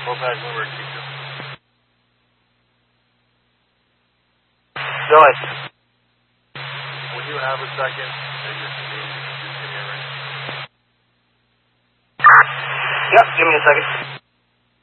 Lopez, over at Q2. Go ahead. When you have a second, just give me a ring. Yep, give me a second.